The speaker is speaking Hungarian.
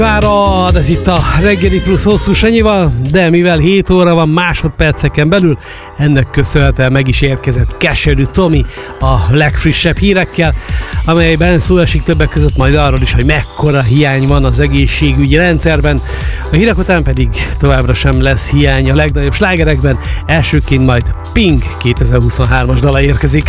Várad, ez itt a Reggeli Plusz hosszú Sanyival, de mivel 7 óra van másodperceken belül, ennek köszönhetően meg is érkezett Keserű Tomi a legfrissebb hírekkel, amelyben szó esik többek között majd arról is, hogy mekkora hiány van az egészségügyi rendszerben. A hírek után pedig továbbra sem lesz hiány a legnagyobb slágerekben, elsőként majd Pink 2023-as dala érkezik.